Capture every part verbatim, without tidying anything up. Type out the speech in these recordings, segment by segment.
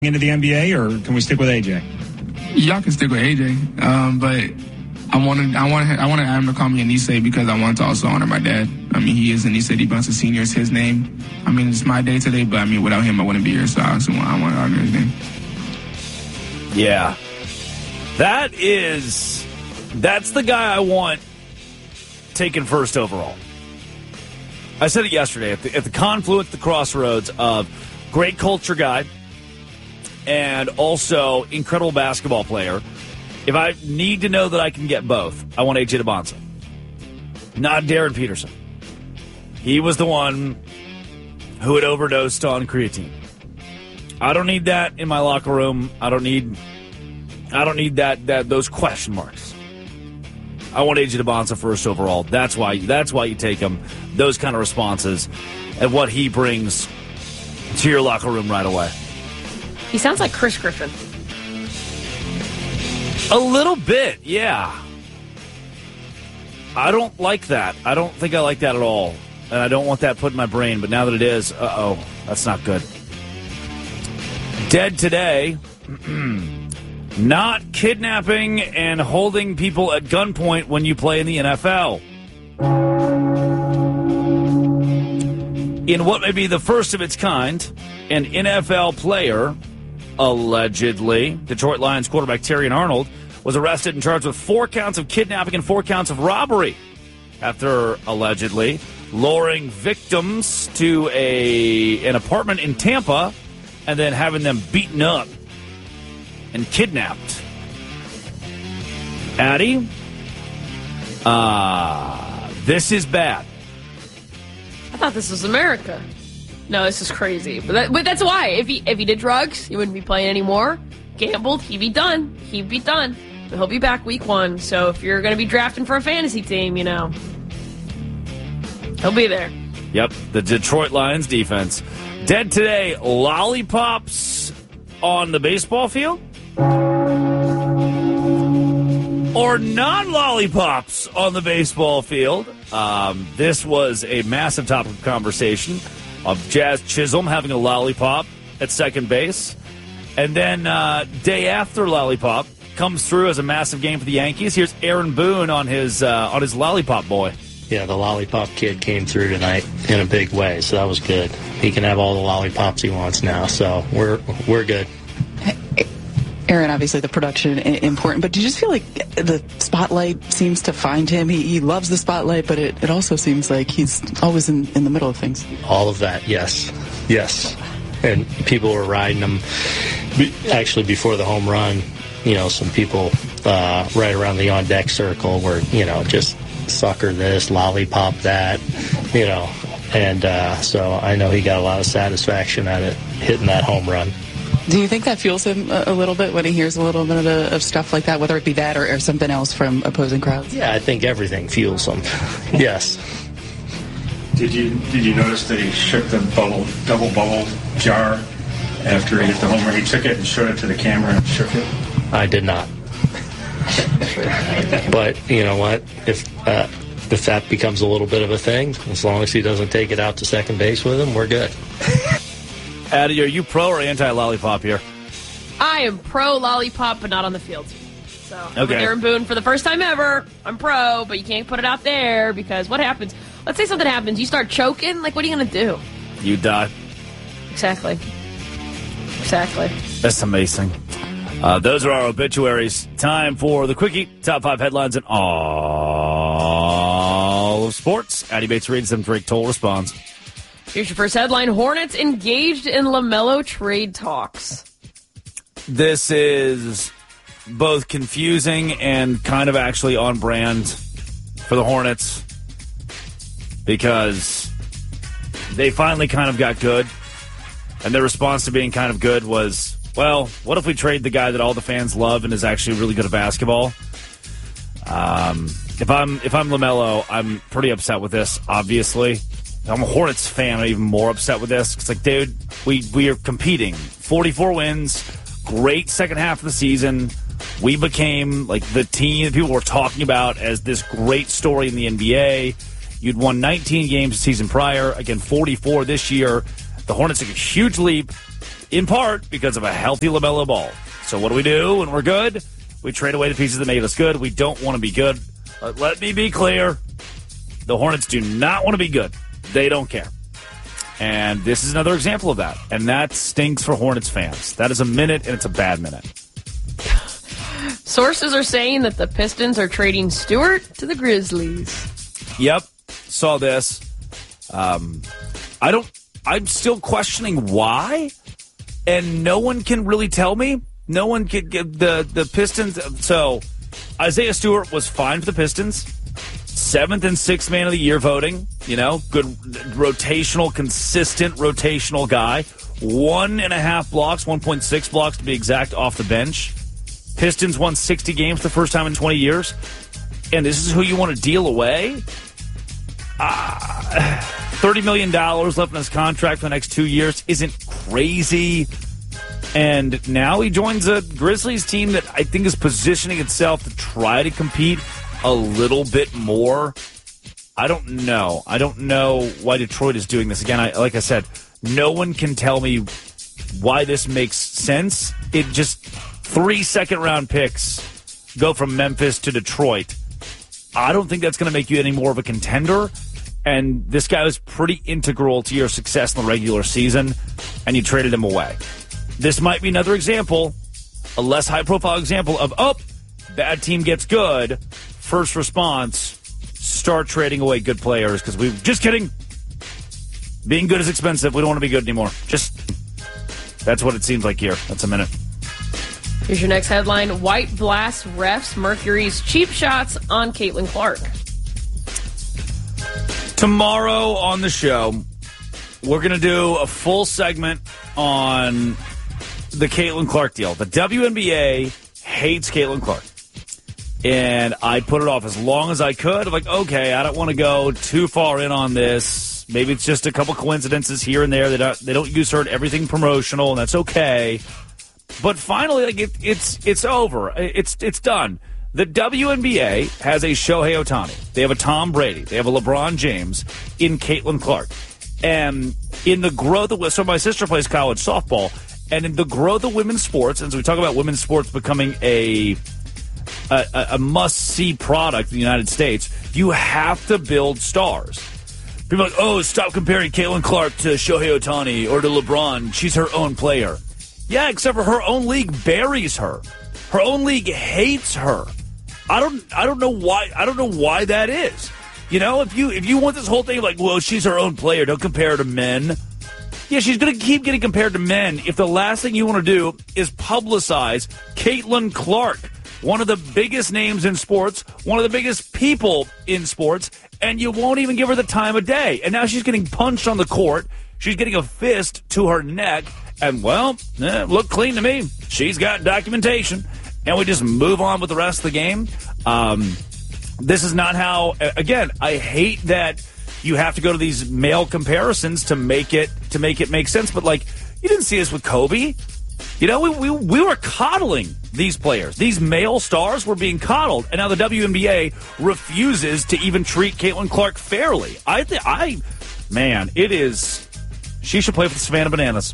into the N B A, or can we stick with A J? Y'all can stick with A J, um, but I wanted I wanted I wanted Adam to call me Anise because I wanted to also honor my dad. I mean, he is Anise DeBunsa Senior. It's his name. I mean, it's my day today, but I mean, without him, I wouldn't be here. So I also want I want to honor his name. Yeah, that is that's the guy I want taken first overall. I said it yesterday at the, at the confluence, the crossroads of great culture guy and also incredible basketball player. If I need to know that I can get both, I want A J DeBonsa, not Darren Peterson. He was the one who had overdosed on creatine. I don't need that in my locker room. I don't need I don't need that that those question marks. I want A J DeBonsa first overall. That's why that's why you take him. Those kind of responses and what he brings to your locker room right away. He sounds like Chris Griffin. A little bit, yeah. I don't like that. I don't think I like that at all. And I don't want that put in my brain. But now that it is, uh-oh, that's not good. Dead today. Not kidnapping and holding people at gunpoint when you play in the N F L. In what may be the first of its kind, an N F L player, allegedly, Detroit Lions quarterback Terrion Arnold, was arrested and charged with four counts of kidnapping and four counts of robbery after allegedly luring victims to a an apartment in Tampa and then having them beaten up and kidnapped. Addie, uh, this is bad. I thought this was America. No, this is crazy. But, that, but that's why. If he if he did drugs, he wouldn't be playing anymore. Gambled, he'd be done. He'd be done. But he'll be back week one. So if you're going to be drafting for a fantasy team, you know, he'll be there. Yep, the Detroit Lions defense. Dead today, lollipops on the baseball field? Or non-lollipops on the baseball field? Um, this was a massive topic of conversation of Jazz Chisholm having a lollipop at second base. And then uh, day after lollipop comes through as a massive game for the Yankees. Here's Aaron Boone on his uh, on his lollipop boy. Yeah, the lollipop kid came through tonight in a big way, so that was good. He can have all the lollipops he wants now, so we're we're good. Aaron, obviously the production important, but do you just feel like the spotlight seems to find him? He, he loves the spotlight, but it, it also seems like he's always in, in the middle of things. All of that, yes. Yes. And people were riding him. Actually, before the home run, you know, some people uh, right around the on-deck circle were, you know, just sucker this, lollipop that, you know. And uh, so I know he got a lot of satisfaction at it, hitting that home run. Do you think that fuels him a, a little bit when he hears a little bit of, the, of stuff like that, whether it be that or, or something else from opposing crowds? Yeah, I think everything fuels him. Yes. Did you did you notice that he shook the bubble, double bubble jar after he hit the homer? He took it and showed it to the camera and shook it? I did not. But you know what? If uh, if that becomes a little bit of a thing, as long as he doesn't take it out to second base with him, we're good. Addie, are you pro or anti-lollipop here? I am pro lollipop, but not on the field. So, okay. I'm Aaron Boone for the first time ever. I'm pro, but you can't put it out there because what happens? Let's say something happens. You start choking. Like, what are you going to do? You die. Exactly. Exactly. That's amazing. Uh, those are our obituaries. Time for the Quickie. Top five headlines in all of sports. Addie Bates reads them. Drake Toll responds. Here's your first headline. Hornets engaged in LaMelo trade talks. This is both confusing and kind of actually on brand for the Hornets because they finally kind of got good, and their response to being kind of good was, well, what if we trade the guy that all the fans love and is actually really good at basketball? Um, if I'm if I'm LaMelo, I'm pretty upset with this, obviously. I'm a Hornets fan. I'm even more upset with this. It's like, dude, we, we are competing. forty-four wins, great second half of the season. We became like the team that people were talking about as this great story in the N B A. You'd won nineteen games the season prior. Again, forty-four this year. The Hornets took a huge leap. in part because of a healthy LaMelo Ball. So what do we do when we're good? We trade away the pieces that made us good. We don't want to be good. But let me be clear. The Hornets do not want to be good. They don't care. And this is another example of that. And that stinks for Hornets fans. That is a minute, and it's a bad minute. Sources are saying that the Pistons are trading Stewart to the Grizzlies. Yep. Saw this. Um, I don't, I'm still questioning why, and no one can really tell me. No one can give the, the Pistons. So Isaiah Stewart was fine for the Pistons. Seventh and sixth man of the year voting. You know, good rotational, consistent rotational guy. One and a half blocks, one point six blocks to be exact, off the bench. Pistons won sixty games for the first time in twenty years. And this is who you want to deal away? Uh, thirty million dollars left in his contract for the next two years isn't crazy. And now he joins a Grizzlies team that I think is positioning itself to try to compete a little bit more. I don't know. I don't know why Detroit is doing this. Again, I, like I said, no one can tell me why this makes sense. It just, three second-round picks go from Memphis to Detroit. I don't think that's going to make you any more of a contender. And this guy was pretty integral to your success in the regular season, and you traded him away. This might be another example, a less high-profile example of, oh, bad team gets good. First response, start trading away good players because we just kidding. Being good is expensive. We don't want to be good anymore. Just, that's what it seems like here. That's a minute. Here's your next headline. White blasts refs Mercury's cheap shots on Caitlin Clark. Tomorrow on the show, we're going to do a full segment on the Caitlin Clark deal. The W N B A hates Caitlin Clark. And I put it off as long as I could. I'm like, okay, I don't want to go too far in on this. Maybe it's just a couple coincidences here and there. They don't, they don't use her at everything promotional, and that's okay. But finally, like it, it's it's over. It's it's done. The W N B A has a Shohei Ohtani. They have a Tom Brady. They have a LeBron James in Caitlin Clark. And in the growth of, so my sister plays college softball, and in the growth of women's sports, and so we talk about women's sports becoming a a, a must-see product in the United States, you have to build stars. People are like, oh, stop comparing Caitlin Clark to Shohei Ohtani or to LeBron. She's her own player. Yeah, except for her own league buries her. Her own league hates her. I don't I don't know why I don't know why that is. You know, if you if you want this whole thing like, well, she's her own player, don't compare her to men. Yeah, she's going to keep getting compared to men if the last thing you want to do is publicize Caitlin Clark, one of the biggest names in sports, one of the biggest people in sports, and you won't even give her the time of day. And now she's getting punched on the court. She's getting a fist to her neck. And, well, eh, look clean to me. She's got documentation. And we just move on with the rest of the game. Um, this is not how, again, I hate that you have to go to these male comparisons to make it to make it make sense. But, like, you didn't see this with Kobe. You know, we, we, we were coddling these players. These male stars were being coddled. And now the W N B A refuses to even treat Caitlin Clark fairly. I think, I, man, it is, she should play for the Savannah Bananas.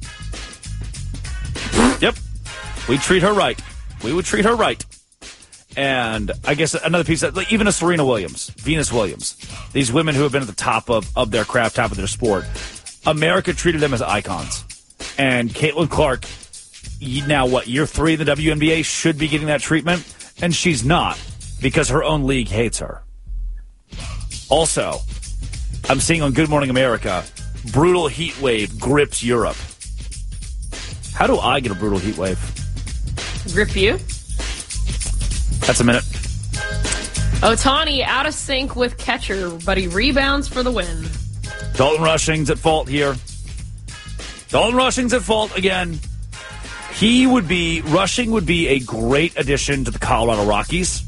Yep. We treat her right. We would treat her right. And I guess another piece, of, like even a Serena Williams, Venus Williams, these women who have been at the top of, of their craft, top of their sport, America treated them as icons. And Caitlin Clark, now what, year three of the W N B A, should be getting that treatment, and she's not because her own league hates her. Also, I'm seeing on Good Morning America, brutal heat wave grips Europe. How do I get a brutal heat wave? Grip you? That's a minute. Ohtani out of sync with catcher, but he rebounds for the win. Dalton Rushing's at fault here. Dalton Rushing's at fault again. He would be, Rushing would be a great addition to the Colorado Rockies.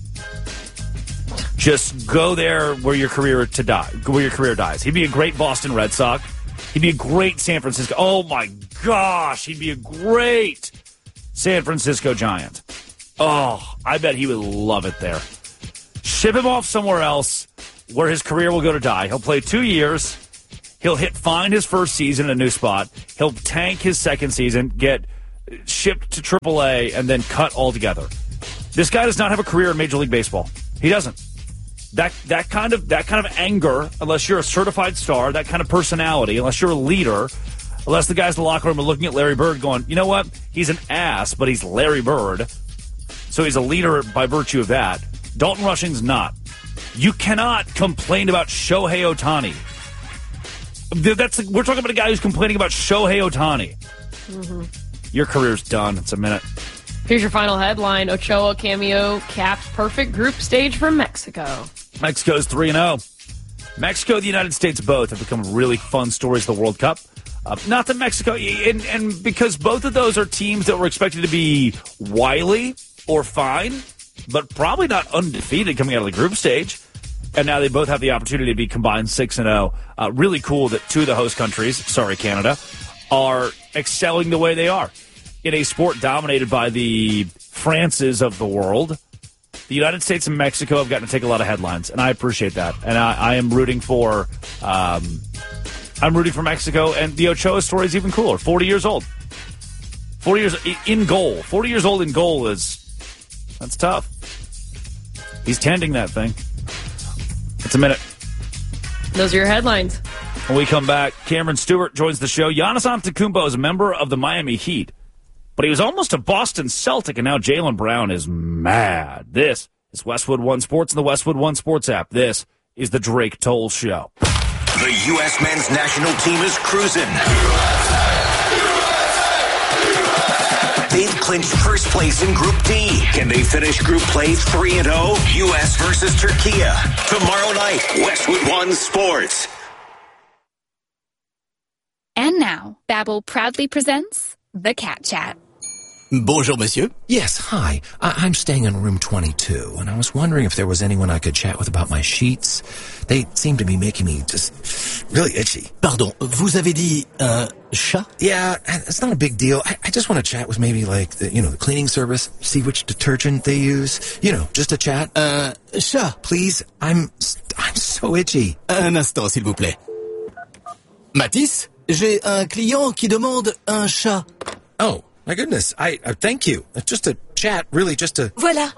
Just go there where your career to die, where your career dies. He'd be a great Boston Red Sox. He'd be a great San Francisco. Oh my gosh, he'd be a great San Francisco Giant. Oh, I bet he would love it there. Ship him off somewhere else where his career will go to die. He'll play two years. He'll hit fine his first season in a new spot. He'll tank his second season, get shipped to triple A, and then cut altogether. This guy does not have a career in Major League Baseball. He doesn't. That that kind of that kind of anger, unless you're a certified star, that kind of personality, unless you're a leader, unless the guys in the locker room are looking at Larry Bird going, you know what? He's an ass, but he's Larry Bird. So he's a leader by virtue of that. Dalton Rushing's not. You cannot complain about Shohei Ohtani. That's we're talking about a guy who's complaining about Shohei Ohtani. Mm-hmm. Your career's done. It's a minute. Here's your final headline. Ochoa cameo caps perfect group stage for Mexico. Mexico's three and oh. Mexico and the United States both have become really fun stories of the World Cup. Uh, not that Mexico, and, and because both of those are teams that were expected to be wily or fine, but probably not undefeated coming out of the group stage. And now they both have the opportunity to be combined six and oh. Uh, really cool that two of the host countries, sorry Canada, are excelling the way they are. In a sport dominated by the Frances of the world, the United States and Mexico have gotten to take a lot of headlines, and I appreciate that. And I, I am rooting for, um, I'm rooting for Mexico, and the Ochoa story is even cooler. Forty years old, forty years in goal. Forty years old in goal is that's tough. He's tending that thing. It's a minute. Those are your headlines. When we come back, Cameron Stewart joins the show. Giannis Antetokounmpo is a member of the Miami Heat, but he was almost a Boston Celtic, and now Jaylen Brown is mad. This is Westwood One Sports and the Westwood One Sports app. This is the Drake Toll Show. The U S men's national team is cruising. They've clinched first place in Group D. Can they finish Group Play three and oh? U S versus Turkey. Tomorrow night, Westwood One Sports. And now, Babbel proudly presents The Cat Chat. Bonjour, monsieur. Yes, hi. I- I'm staying in room twenty-two, and I was wondering if there was anyone I could chat with about my sheets. They seem to be making me just really itchy. Pardon, vous avez dit un chat? Yeah, it's not a big deal. I, I just want to chat with maybe like the, you know, the cleaning service, see which detergent they use. You know, just a chat. Un chat? Please, I'm I'm so itchy. Un instant, s'il vous plaît. Matisse, j'ai un client qui demande un chat. Oh. My goodness, I uh, thank you. Just a chat, really, just a... Voila.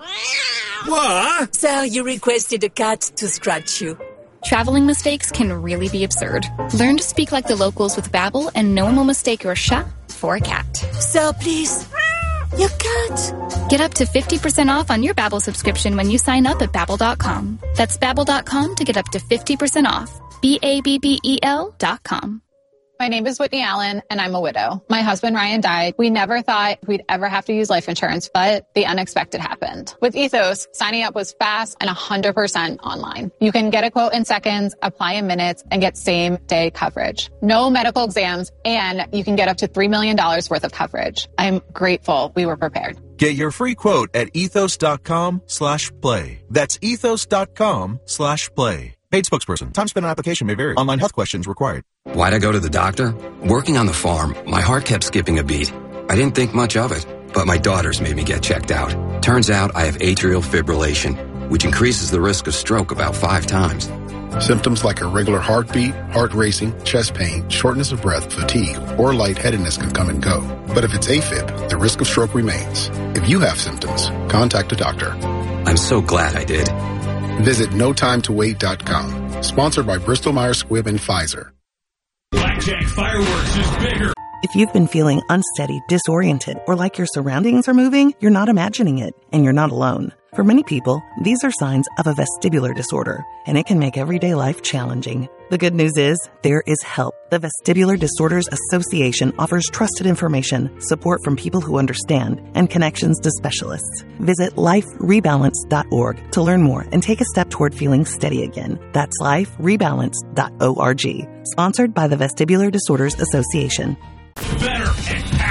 What? Sir, you requested a cat to scratch you. Traveling mistakes can really be absurd. Learn to speak like the locals with Babbel, and no one will mistake your chat for a cat. Sir, please. Your cat. Get up to fifty percent off on your Babbel subscription when you sign up at Babbel dot com. That's Babbel dot com to get up to fifty percent off. B A B B E L dot com. My name is Whitney Allen, and I'm a widow. My husband, Ryan, died. We never thought we'd ever have to use life insurance, but the unexpected happened. With Ethos, signing up was fast and one hundred percent online. You can get a quote in seconds, apply in minutes, and get same-day coverage. No medical exams, and you can get up to three million dollars worth of coverage. I'm grateful we were prepared. Get your free quote at ethos.com slash play. That's ethos.com slash play. Paid spokesperson. Time spent on application may vary. Online health questions required. Why'd I go to the doctor? Working on the farm, my heart kept skipping a beat. I didn't think much of it, but my daughters made me get checked out. Turns out I have atrial fibrillation, which increases the risk of stroke about five times. Symptoms like irregular heartbeat, heart racing, chest pain, shortness of breath, fatigue, or lightheadedness can come and go. But if it's AFib, the risk of stroke remains. If you have symptoms, contact a doctor. I'm so glad I did. Visit no time to wait dot com. Sponsored by Bristol Myers Squibb and Pfizer. Blackjack Fireworks is bigger. If you've been feeling unsteady, disoriented, or like your surroundings are moving, you're not imagining it, and you're not alone. For many people, these are signs of a vestibular disorder, and it can make everyday life challenging. The good news is, there is help. The Vestibular Disorders Association offers trusted information, support from people who understand, and connections to specialists. Visit life rebalance dot org to learn more and take a step toward feeling steady again. That's life rebalance dot org. Sponsored by the Vestibular Disorders Association. Better and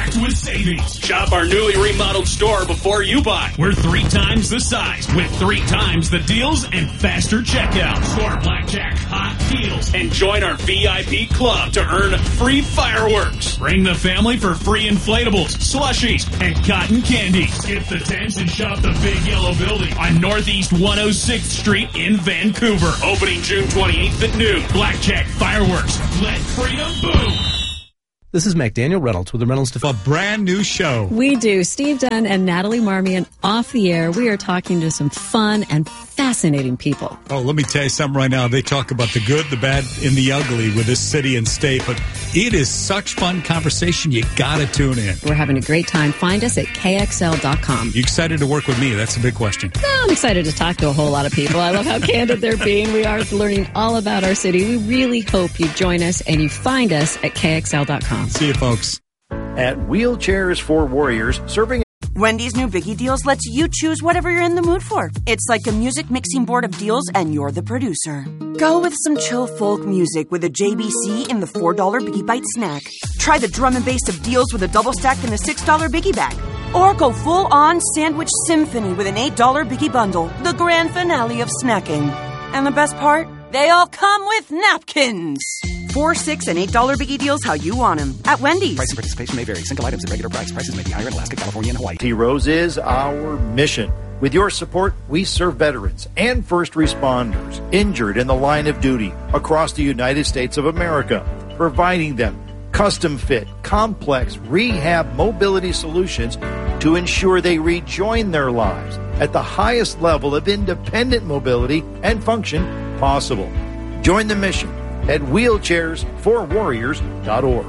packed with savings. Shop our newly remodeled store before you buy. We're three times the size with three times the deals and faster checkout. Score Blackjack hot deals and join our V I P club to earn free fireworks. Bring the family for free inflatables, slushies, and cotton candy. Skip the tents and shop the big yellow building on Northeast one oh sixth Street in Vancouver. Opening June twenty-eighth at noon. Blackjack fireworks. Let freedom boom. This is McDaniel Reynolds with the Reynolds Defense. A brand new show. We do. Steve Dunn and Natalie Marmion off the air. We are talking to some fun and fascinating people. Oh, let me tell you something right now. They talk about the good, the bad, and the ugly with this city and state, but it is such fun conversation. You got to tune in. We're having a great time. Find us at K X L dot com. You excited to work with me? That's the big question. No, I'm excited to talk to a whole lot of people. I love how candid they're being. We are learning all about our city. We really hope you join us and you find us at K X L dot com. See you, folks. At Wheelchairs for Warriors, serving... Wendy's new Biggie Deals lets you choose whatever you're in the mood for. It's like a music mixing board of deals, and you're the producer. Go with some chill folk music with a J B C in the four dollar Biggie Bite snack. Try the drum and bass of deals with a double stack in the six dollar Biggie Bag. Or go full-on sandwich symphony with an eight dollar Biggie Bundle, the grand finale of snacking. And the best part? They all come with napkins. Four, six, and eight dollar Biggie Deals how you want them at Wendy's. Price and participation may vary. Single items at regular price. Prices may be higher in Alaska, California, and Hawaii. T Rose is our mission. With your support, we serve veterans and first responders injured in the line of duty across the United States of America, providing them custom fit, complex rehab mobility solutions to ensure they rejoin their lives at the highest level of independent mobility and function possible. Join the mission at wheelchairs for warriors dot org.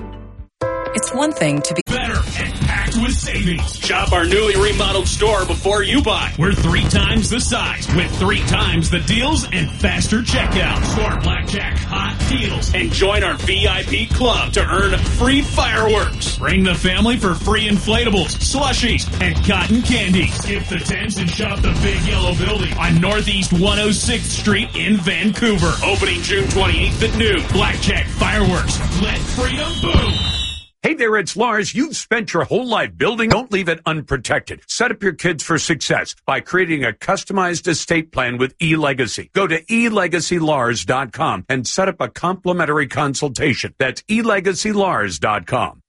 It's one thing to be better and packed with savings. Shop our newly remodeled store before you buy. We're three times the size with three times the deals and faster checkout. Score Blackjack hot deals and join our V I P club to earn free fireworks. Bring the family for free inflatables, slushies, and cotton candy. Skip the tents and shop the big yellow building on Northeast one oh sixth Street in Vancouver. Opening June twenty-eighth at noon. Blackjack fireworks. Let freedom boom. Hey there, it's Lars. You've spent your whole life building. Don't leave it unprotected. Set up your kids for success by creating a customized estate plan with eLegacy. Go to e legacy lars dot com and set up a complimentary consultation. That's e legacy lars dot com.